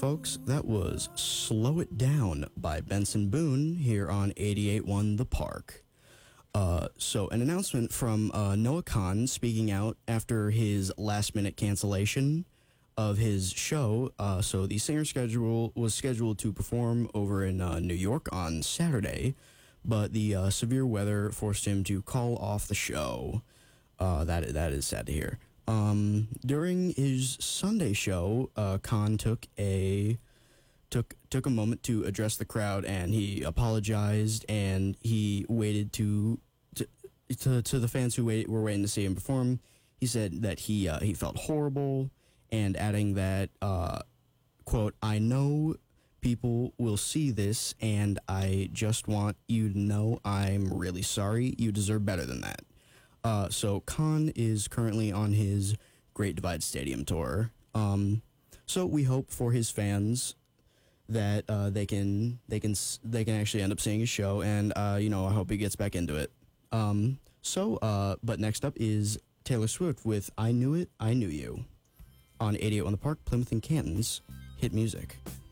folks. That was Slow It Down by Benson Boone here on 88.1 The Park. So, an announcement from Noah Kahan speaking out after his last minute cancellation of his show. So, the singer was scheduled to perform over in New York on Saturday, but the severe weather forced him to call off the show. That is sad to hear. During his Sunday show, Kahan took a moment to address the crowd, and he apologized, and he waited to the fans who were waiting to see him perform. He said that he felt horrible, and adding that, quote, "I know people will see this, and I just want you to know I'm really sorry. You deserve better than that." So Kahan is currently on his Great Divide Stadium tour. So we hope for his fans that they can actually end up seeing his show, and I hope he gets back into it. But next up is Taylor Swift with "I Knew It, I Knew You" on 88 on the Park, Plymouth and Canton's hit music.